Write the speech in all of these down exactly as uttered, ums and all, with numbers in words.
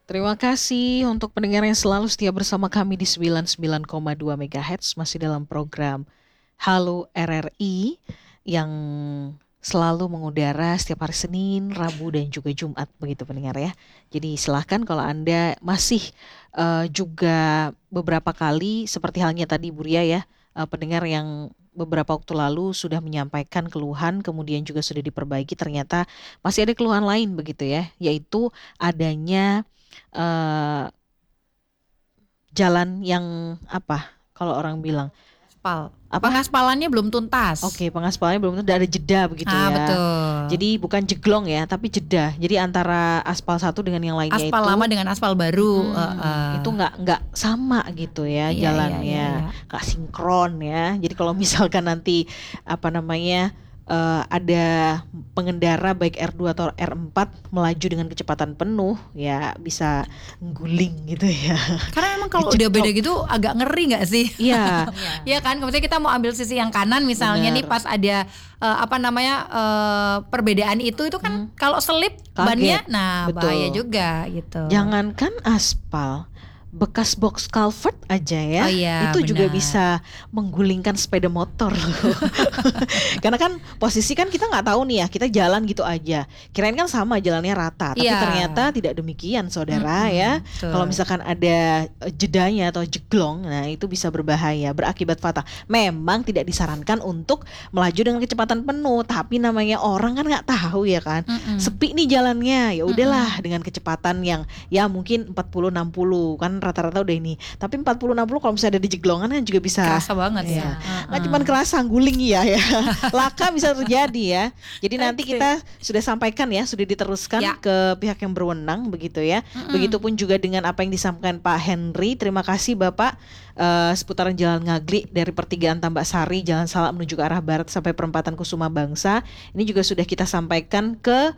Terima kasih untuk pendengar yang selalu setia bersama kami di sembilan puluh sembilan koma dua megahertz masih dalam program Halo R R I yang selalu mengudara setiap hari Senin, Rabu dan juga Jumat begitu pendengar ya. Jadi silahkan kalau Anda masih uh, juga beberapa kali seperti halnya tadi Bu Ria ya, uh, pendengar yang beberapa waktu lalu sudah menyampaikan keluhan kemudian juga sudah diperbaiki, ternyata masih ada keluhan lain begitu ya, yaitu adanya uh, jalan yang apa kalau orang bilang Aspal. apa? Pengaspalannya belum tuntas. Oke, pengaspalannya belum tentu ada jeda begitu Ah, ya. betul. Jadi bukan jeglong ya, tapi jeda. Jadi antara aspal satu dengan yang lainnya Aspal itu lama dengan aspal baru. hmm, uh, uh. itu nggak nggak sama gitu ya Iya, jalannya, iya, iya, iya. nggak sinkron ya. Jadi kalau misalkan nanti apa namanya uh, ada pengendara baik R dua atau R empat melaju dengan kecepatan penuh, ya bisa guling gitu ya. Karena emang kalau udah beda gitu agak ngeri nggak sih? Iya. Iya kan, misalnya kita mau ambil sisi yang kanan misalnya Bener. nih pas ada uh, apa namanya uh, perbedaan itu itu kan hmm. kalau selip bannya, nah betul. bahaya juga gitu. Jangankan aspal, bekas box culvert aja ya, oh, iya, itu benar. juga bisa menggulingkan sepeda motor loh. Karena kan posisi kan kita nggak tahu nih ya, kita jalan gitu aja, kirain kan sama jalannya rata, tapi iya. ternyata tidak demikian saudara mm-hmm, ya. Kalau misalkan ada jedanya atau jeglong, nah itu bisa berbahaya, berakibat fatal. Memang tidak disarankan untuk melaju dengan kecepatan penuh, tapi namanya orang kan nggak tahu ya kan, mm-hmm. sepi nih jalannya, ya udahlah mm-hmm. dengan kecepatan yang ya mungkin empat puluh enam puluh kan rata-rata udah ini, tapi empat puluh enam puluh kalau misalnya ada di jeglongan kan juga bisa kerasa banget ya, ya. Nggak cuma kerasa, guling ya ya laka bisa terjadi ya. Jadi nanti okay. kita sudah sampaikan ya, sudah diteruskan ya. ke pihak yang berwenang begitu ya. Mm-mm. Begitupun juga dengan apa yang disampaikan Pak Henry. Terima kasih Bapak, uh, seputaran Jalan Ngaglik dari pertigaan Tambak Sari, Jalan Salak menuju ke arah barat sampai perempatan Kusuma Bangsa. Ini juga sudah kita sampaikan ke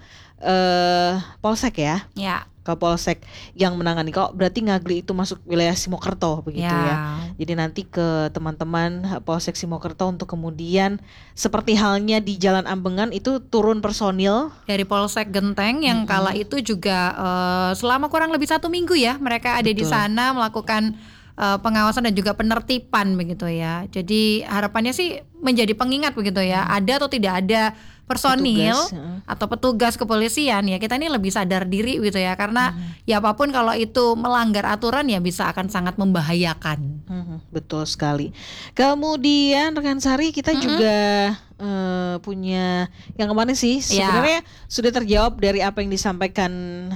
uh, Polsek ya. Ya. Kapolsek yang menangani. Kok berarti Ngaglik itu masuk wilayah Simokerto begitu ya. ya. Jadi nanti ke teman-teman Polsek Simokerto untuk kemudian seperti halnya di Jalan Ambengan itu turun personil dari Polsek Genteng yang mm-hmm. kala itu juga uh, selama kurang lebih satu minggu ya mereka ada Betul. di sana melakukan uh, pengawasan dan juga penertiban begitu ya. Jadi harapannya sih menjadi pengingat begitu ya. Hmm. Ada atau tidak ada personil petugas, ya. atau petugas kepolisian ya, kita ini lebih sadar diri gitu ya, karena hmm. ya apapun kalau itu melanggar aturan ya bisa akan sangat membahayakan. Hmm, betul sekali. Kemudian rekan Sari kita hmm. juga uh, punya yang kemarin sih sebenarnya ya. sudah terjawab dari apa yang disampaikan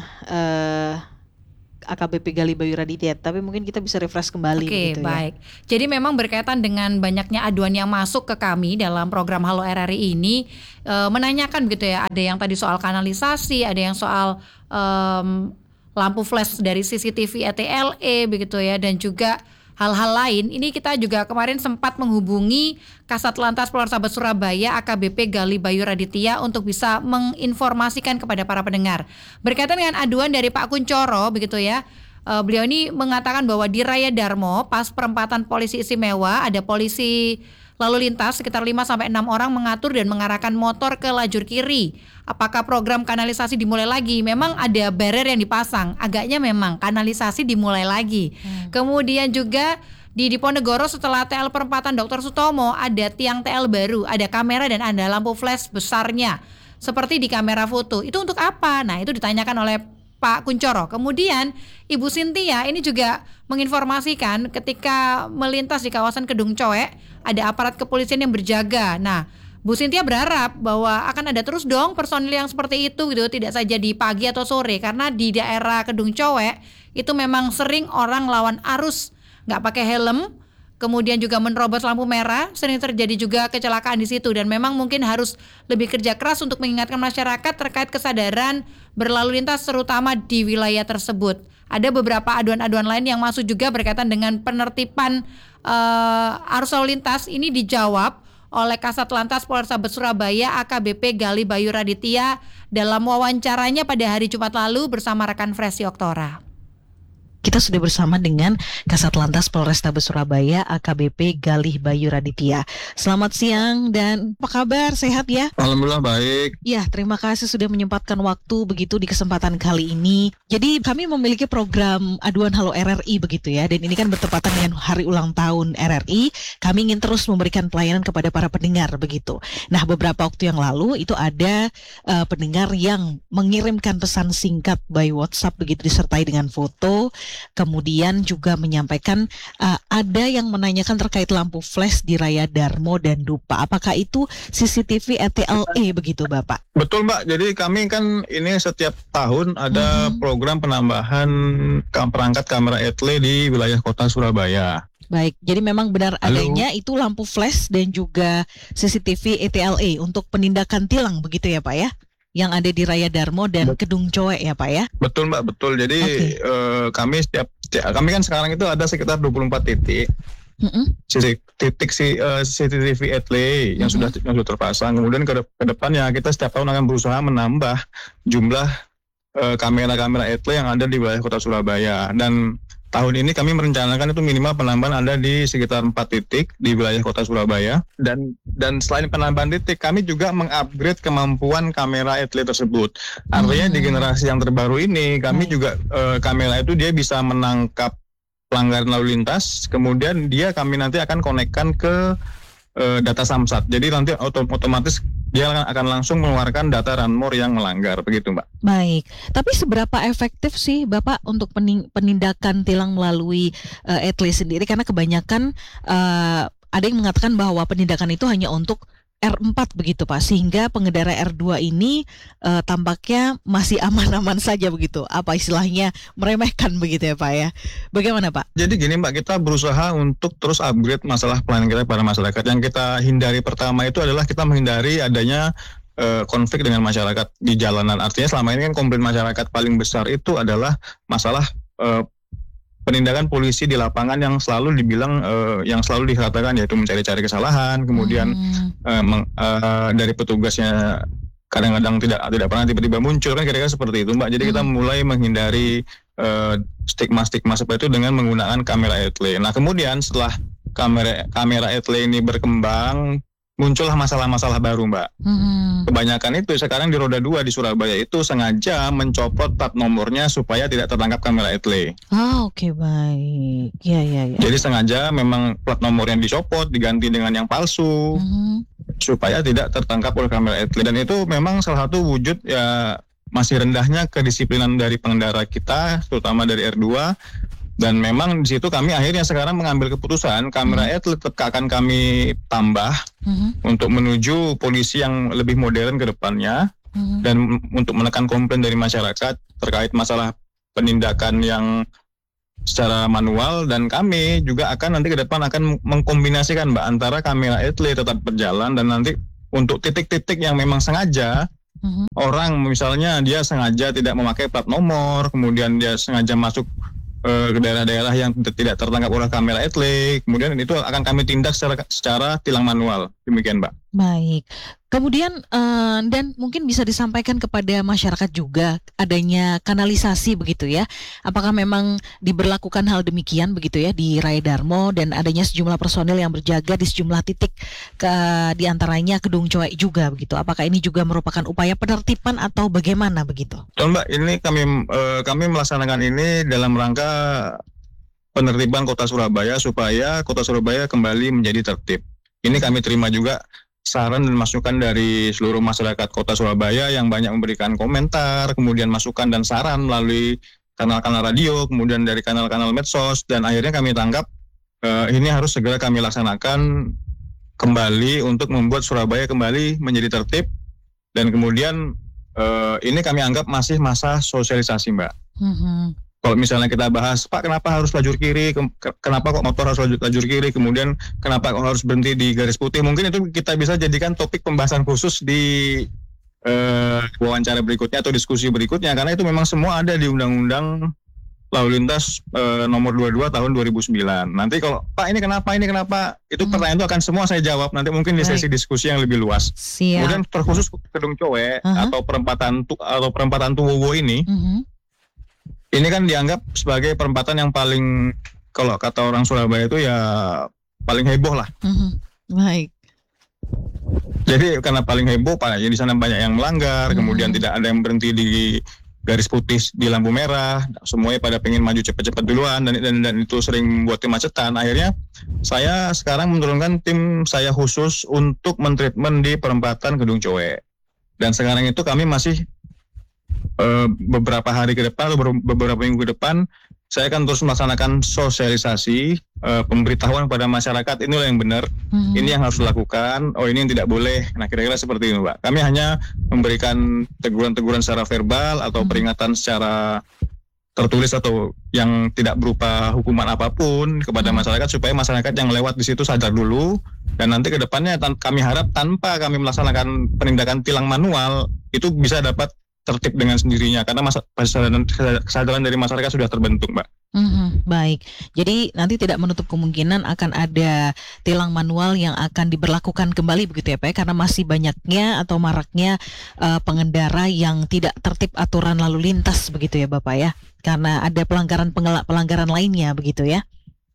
uh, A K B P Gali Bayu Raditya, tapi mungkin kita bisa refresh kembali. Oke, gitu baik. ya. Jadi memang berkaitan dengan banyaknya aduan yang masuk ke kami dalam program Halo R R I ini, e, menanyakan begitu ya, ada yang tadi soal kanalisasi, ada yang soal um, lampu flash dari C C T V A T L E begitu ya, dan juga hal-hal lain. Ini kita juga kemarin sempat menghubungi Kasat Lantas Polrestabes Surabaya A K B P Gali Bayu Raditya untuk bisa menginformasikan kepada para pendengar berkaitan dengan aduan dari Pak Kuncoro begitu ya. Uh, beliau ini mengatakan bahwa di Raya Darmo pas perempatan polisi istimewa ada polisi lalu lintas sekitar lima sampai enam orang mengatur dan mengarahkan motor ke lajur kiri. Apakah program kanalisasi dimulai lagi? Memang ada barrier yang dipasang. Agaknya memang kanalisasi dimulai lagi. Hmm. Kemudian juga di Diponegoro setelah T L perempatan Doktor Sutomo ada tiang T L baru, ada kamera dan ada lampu flash besarnya seperti di kamera foto. Itu untuk apa? Nah, itu ditanyakan oleh Pak Kuncoro. Kemudian Ibu Sintia ini juga menginformasikan ketika melintas di kawasan Kedung Coek ada aparat kepolisian yang berjaga. Nah, Bu Sintia berharap bahwa akan ada terus dong personil yang seperti itu gitu, tidak saja di pagi atau sore, karena di daerah Kedung Coek itu memang sering orang lawan arus nggak pakai helm, kemudian juga menerobos lampu merah, sering terjadi juga kecelakaan di situ, dan memang mungkin harus lebih kerja keras untuk mengingatkan masyarakat terkait kesadaran berlalu lintas terutama di wilayah tersebut. Ada beberapa aduan-aduan lain yang masuk juga berkaitan dengan penertiban uh, arus lalu lintas. Ini dijawab oleh Kasat Lantas Polrestabes Surabaya A K B P Gali Bayu Raditya dalam wawancaranya pada hari Jumat lalu bersama rekan Fresi Oktora. Kita sudah bersama dengan Kasat Lantas Polrestabes Surabaya A K B P Galih Bayu Raditya. Selamat siang dan apa kabar? Sehat ya? Alhamdulillah baik. Ya, terima kasih sudah menyempatkan waktu begitu di kesempatan kali ini. Jadi kami memiliki program Aduan Halo R R I begitu ya. Dan ini kan bertepatan dengan hari ulang tahun R R I. Kami ingin terus memberikan pelayanan kepada para pendengar begitu. Nah, beberapa waktu yang lalu itu ada uh, pendengar yang mengirimkan pesan singkat by WhatsApp begitu disertai dengan foto. Kemudian juga menyampaikan uh, ada yang menanyakan terkait lampu flash di Raya Darmo dan Dupa. Apakah itu C C T V E T L E begitu Bapak? Betul Mbak, jadi kami kan ini setiap tahun ada hmm. program penambahan kam- perangkat kamera E T L E di wilayah kota Surabaya. Baik, jadi memang benar Halo. adanya itu lampu flash dan juga C C T V E T L E untuk penindakan tilang begitu ya Pak ya? Yang ada di Raya Darmo dan Kedung Coek ya Pak ya? Betul Mbak, betul. Jadi okay. uh, kami setiap, setiap kami kan sekarang itu ada sekitar dua puluh empat titik. Mm-hmm. Titik si uh, C C T V E T L E yang mm-hmm. sudah yang sudah terpasang. Kemudian ke, ke depannya kita setiap tahun akan berusaha menambah jumlah uh, kamera-kamera E T L E yang ada di wilayah kota Surabaya. Dan tahun ini kami merencanakan itu minimal penambahan ada di sekitar empat titik di wilayah kota Surabaya. Dan dan selain penambahan titik, kami juga mengupgrade kemampuan kamera E T L E tersebut. Artinya hmm. di generasi yang terbaru ini, kami hmm. juga uh, kamera itu dia bisa menangkap pelanggaran lalu lintas. Kemudian dia kami nanti akan konekkan ke uh, data Samsat. Jadi nanti otom- otomatis dia akan langsung mengeluarkan data Ranmor yang melanggar, begitu Mbak. Baik, tapi seberapa efektif sih Bapak untuk pening- penindakan tilang melalui uh, E T L E sendiri? Karena kebanyakan uh, ada yang mengatakan bahwa penindakan itu hanya untuk R empat begitu Pak, sehingga pengendara R dua ini uh, tampaknya masih aman-aman saja begitu. Apa istilahnya, meremehkan begitu ya Pak ya? Bagaimana Pak? Jadi gini Mbak, kita berusaha untuk terus upgrade masalah pelayanan kita kepada masyarakat. Yang kita hindari pertama itu adalah kita menghindari adanya uh, konflik dengan masyarakat di jalanan. Artinya selama ini kan komplain masyarakat paling besar itu adalah masalah uh, penindakan polisi di lapangan yang selalu dibilang uh, yang selalu dikatakan yaitu mencari-cari kesalahan, kemudian hmm. uh, meng, uh, dari petugasnya kadang-kadang tidak tidak pernah tiba-tiba muncul, kan kira-kira seperti itu Mbak. Jadi hmm. kita mulai menghindari uh, stigma-stigma seperti itu dengan menggunakan kamera E T L E. Nah kemudian setelah kamera kamera E T L E ini berkembang, muncullah masalah-masalah baru Mbak. Hmm. Kebanyakan itu sekarang di roda dua di Surabaya itu sengaja mencopot plat nomornya supaya tidak tertangkap kamera E T L E. Ah oke okay, baik. Ya ya ya. Jadi sengaja memang plat nomor yang dicopot diganti dengan yang palsu hmm. supaya tidak tertangkap oleh kamera E T L E. Dan itu memang salah satu wujud ya masih rendahnya kedisiplinan dari pengendara kita, terutama dari R dua. Dan memang di situ kami akhirnya sekarang mengambil keputusan kamera hmm. E T L E tetap akan kami tambah hmm. untuk menuju polisi yang lebih modern ke depannya hmm. dan untuk menekan komplain dari masyarakat terkait masalah penindakan yang secara manual. Dan kami juga akan nanti ke depan akan mengkombinasikan Mbak antara kamera E T L E tetap berjalan dan nanti untuk titik-titik yang memang sengaja hmm. orang misalnya dia sengaja tidak memakai plat nomor, kemudian dia sengaja masuk ke daerah-daerah yang tidak tertangkap oleh kamera E T L E, kemudian itu akan kami tindak secara, secara tilang manual. Demikian Mbak. Baik. Kemudian uh, dan mungkin bisa disampaikan kepada masyarakat juga adanya kanalisasi begitu ya. Apakah memang diberlakukan hal demikian begitu ya di Raya Darmo dan adanya sejumlah personil yang berjaga di sejumlah titik ke di antaranya Kedung Coek juga begitu. Apakah ini juga merupakan upaya penertiban atau bagaimana begitu? Betul Mbak, ini kami uh, kami melaksanakan ini dalam rangka penertiban Kota Surabaya supaya Kota Surabaya kembali menjadi tertib. Ini kami terima juga saran dan masukan dari seluruh masyarakat Kota Surabaya yang banyak memberikan komentar, kemudian masukan dan saran melalui kanal-kanal radio, kemudian dari kanal-kanal medsos, dan akhirnya kami tangkap eh, ini harus segera kami laksanakan kembali untuk membuat Surabaya kembali menjadi tertib. Dan kemudian eh, ini kami anggap masih masa sosialisasi Mbak. Mm-hmm. Kalau misalnya kita bahas, Pak kenapa harus lajur kiri, kenapa kok motor harus lajur, lajur kiri, kemudian kenapa kok harus berhenti di garis putih, mungkin itu kita bisa jadikan topik pembahasan khusus di uh, wawancara berikutnya atau diskusi berikutnya, karena itu memang semua ada di Undang-Undang Lalu Lintas uh, nomor dua puluh dua tahun dua ribu sembilan. Nanti kalau Pak ini kenapa, ini kenapa, itu hmm. pertanyaan itu akan semua saya jawab nanti mungkin di sesi Baik. diskusi yang lebih luas. Siap. Kemudian terkhusus Kedung Coek uh-huh. atau perempatan atau perempatan Tuwowo ini. Uh-huh. ini kan dianggap sebagai perempatan yang paling, kalau kata orang Surabaya itu ya paling heboh lah. Mhm. Baik. Jadi karena paling heboh, Pak, ya di sana banyak yang melanggar, Hmm. kemudian tidak ada yang berhenti di garis putih di lampu merah, semuanya pada pengen maju cepat-cepat duluan, dan, dan dan itu sering membuat kemacetan. Akhirnya saya sekarang menurunkan tim saya khusus untuk mentreatment di perempatan Gedung Coe. Dan sekarang itu kami masih uh, beberapa hari ke depan atau beberapa minggu ke depan, saya akan terus melaksanakan sosialisasi, uh, pemberitahuan kepada masyarakat, inilah yang benar, Mhm. ini yang harus dilakukan, oh ini yang tidak boleh. Nah, kira-kira seperti ini, Pak. Kami hanya memberikan teguran-teguran secara verbal atau Mhm. peringatan secara tertulis atau yang tidak berupa hukuman apapun kepada Mhm. masyarakat, supaya masyarakat yang lewat di situ sadar dulu, dan nanti ke depannya tan- kami harap tanpa kami melaksanakan penindakan tilang manual, itu bisa dapat tertib dengan sendirinya, karena masa, kesadaran, kesadaran dari masyarakat sudah terbentuk, Mbak. Mhm, baik. Jadi nanti tidak menutup kemungkinan akan ada tilang manual yang akan diberlakukan kembali begitu ya Pak ya? Karena masih banyaknya atau maraknya uh, pengendara yang tidak tertib aturan lalu lintas begitu ya Bapak ya? Karena ada pelanggaran pengela- pelanggaran lainnya begitu ya?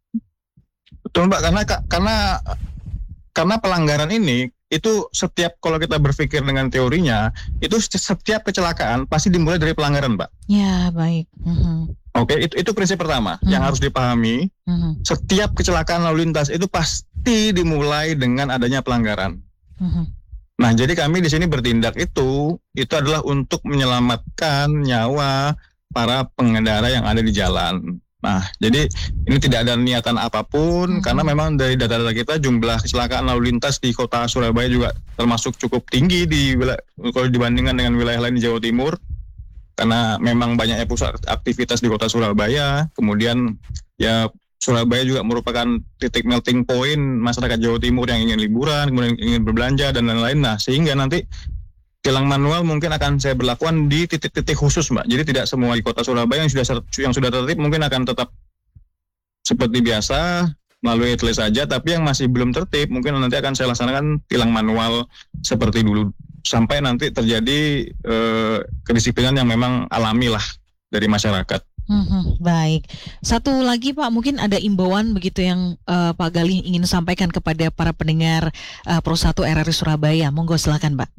Betul, Mbak, karena karena karena pelanggaran ini itu setiap, kalau kita berpikir dengan teorinya, itu setiap kecelakaan pasti dimulai dari pelanggaran, Mbak. Ya, baik. Mhm. Oke, itu itu prinsip pertama Hmm. yang harus dipahami. Mhm. Setiap kecelakaan lalu lintas itu pasti dimulai dengan adanya pelanggaran. Mhm. Nah, jadi kami di sini bertindak itu itu adalah untuk menyelamatkan nyawa para pengendara yang ada di jalan. Nah, jadi ini tidak ada niatan apapun, Mhm. karena memang dari data-data kita jumlah kecelakaan lalu lintas di kota Surabaya juga termasuk cukup tinggi di wilayah, kalau dibandingkan dengan wilayah lain di Jawa Timur. Karena memang banyaknya pusat aktivitas di kota Surabaya, kemudian ya Surabaya juga merupakan titik melting point masyarakat Jawa Timur yang ingin liburan, kemudian ingin berbelanja dan lain-lain. Nah, sehingga nanti tilang manual mungkin akan saya berlakukan di titik-titik khusus, Mbak. Jadi tidak semua di kota Surabaya yang sudah yang sudah tertib mungkin akan tetap seperti biasa melalui E T L saja, tapi yang masih belum tertib mungkin nanti akan saya laksanakan tilang manual seperti dulu, sampai nanti terjadi eh, kedisiplinan yang memang alami lah dari masyarakat. Mhm, baik. Satu lagi Pak, mungkin ada imbauan begitu yang uh, Pak Galih ingin sampaikan kepada para pendengar uh, Pro satu R R I Surabaya. Monggo silakan Pak.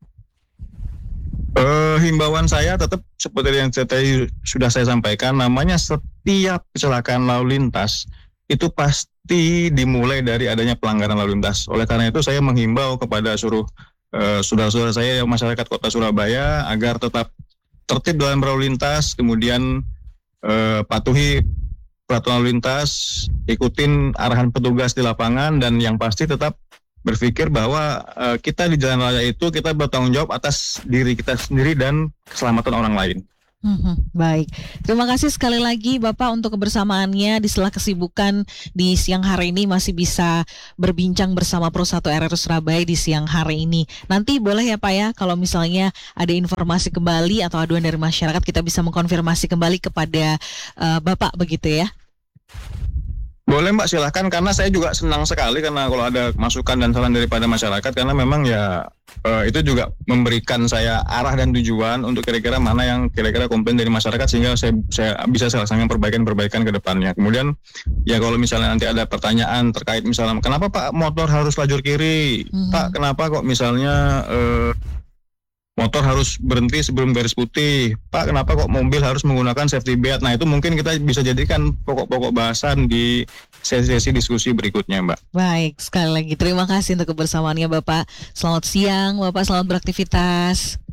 Uh, himbauan saya tetap seperti yang tadi sudah saya sampaikan, namanya setiap kecelakaan lalu lintas itu pasti dimulai dari adanya pelanggaran lalu lintas. Oleh karena itu saya menghimbau kepada seluruh uh, saudara-saudara saya masyarakat kota Surabaya agar tetap tertib dalam berlalu lintas, kemudian uh, patuhi peraturan lalu lintas, ikutin arahan petugas di lapangan, dan yang pasti tetap berpikir bahwa uh, kita di jalan raya itu kita bertanggung jawab atas diri kita sendiri dan keselamatan orang lain. Hmm, baik, terima kasih sekali lagi Bapak untuk kebersamaannya di sela kesibukan di siang hari ini, masih bisa berbincang bersama Pro satu R R I Surabaya di siang hari ini. Nanti boleh ya Pak ya, kalau misalnya ada informasi kembali atau aduan dari masyarakat, kita bisa mengkonfirmasi kembali kepada uh, Bapak begitu ya. Boleh Mbak, silahkan, karena saya juga senang sekali karena kalau ada masukan dan saran daripada masyarakat, karena memang ya eh, itu juga memberikan saya arah dan tujuan untuk kira-kira mana yang kira-kira komplain dari masyarakat, sehingga saya, saya bisa saya laksanakan perbaikan-perbaikan ke depannya. Kemudian ya kalau misalnya nanti ada pertanyaan terkait misalnya kenapa Pak motor harus lajur kiri, Mhm. Pak kenapa kok misalnya eh, motor harus berhenti sebelum garis putih, Pak kenapa kok mobil harus menggunakan safety belt. Nah itu mungkin kita bisa jadikan pokok-pokok bahasan di sesi-sesi diskusi berikutnya, Mbak. Baik, sekali lagi terima kasih untuk kebersamaannya Bapak. Selamat siang Bapak, selamat beraktivitas.